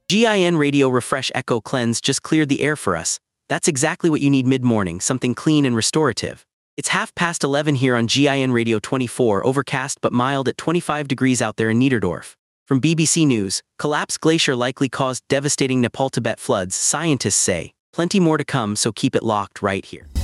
GIN Radio Refresh Echo Cleanse just cleared the air for us. That's exactly what you need mid-morning, something clean and restorative. It's 11:30 here on GIN Radio 24, overcast but mild at 25 degrees out there in Niederdorf. From BBC News, collapsed glacier likely caused devastating Nepal-Tibet floods, scientists say. Plenty more to come, so keep it locked right here.